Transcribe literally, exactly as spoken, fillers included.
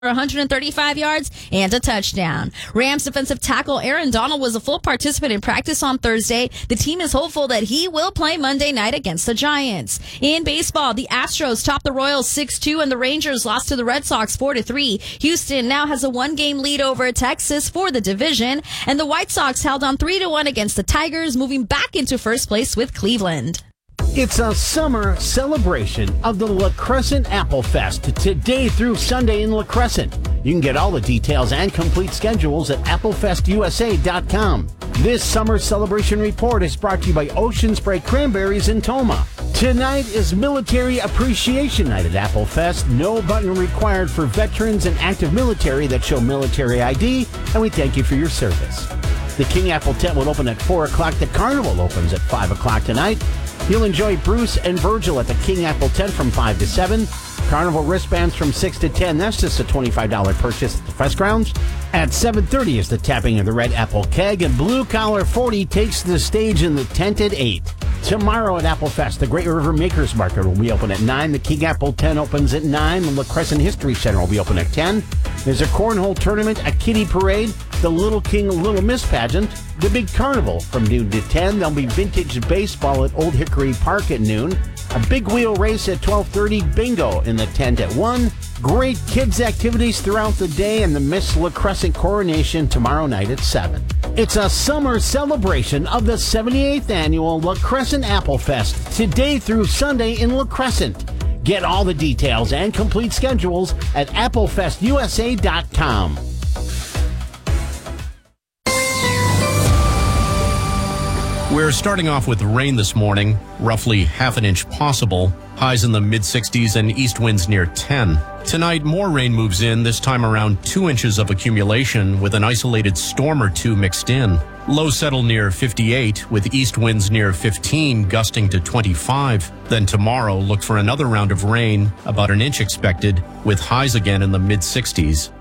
one hundred thirty-five yards and a touchdown. Rams defensive tackle Aaron Donald was a full participant in practice on Thursday. The team is hopeful that he will play Monday night against the Giants. In baseball, the Astros topped the Royals six two and the Rangers lost to the Red Sox four to three. Houston now has a one-game lead over Texas for the division, and the White Sox held on three to one against the Tigers, moving back into first place with Cleveland. It's a summer celebration of the La Crescent Apple Fest today through Sunday in La Crescent. You can get all the details and complete schedules at apple fest u s a dot com. This summer celebration report is brought to you by Ocean Spray Cranberries in Toma. Tonight is Military Appreciation Night at Apple Fest. No button required for veterans and active military that show military I D, and we thank you for your service. The King Apple tent will open at four o'clock. The Carnival opens at five o'clock tonight. You'll enjoy Bruce and Virgil at the King Apple tent from five to seven. Carnival wristbands from six to ten. That's just a twenty-five dollars purchase at the Fest Grounds. At seven thirty is the tapping of the Red Apple Keg, and Blue Collar forty takes the stage in the tent at eight. Tomorrow at Apple Fest, the Great River Makers Market will be open at nine. The King Apple tent opens at nine. The La Crescent History Center will be open at ten. There's a cornhole tournament, a kiddie parade, the Little King Little Miss pageant, the Big Carnival from noon to ten. There'll be vintage baseball at Old Hickory Park at noon, a big wheel race at twelve thirty, bingo in the tent at one, great kids activities throughout the day, and the Miss La Crescent coronation tomorrow night at seven. It's a summer celebration of the seventy-eighth annual La Crescent Apple Fest today through Sunday in La Crescent. Get all the details and complete schedules at apple fest u s a dot com. We're starting off with rain this morning, roughly half an inch possible. Highs in the mid sixties and east winds near ten. Tonight, more rain moves in, this time around two inches of accumulation with an isolated storm or two mixed in. Lows settle near fifty-eight with east winds near fifteen, gusting to twenty-five. Then tomorrow, look for another round of rain, about an inch expected, with highs again in the mid sixties.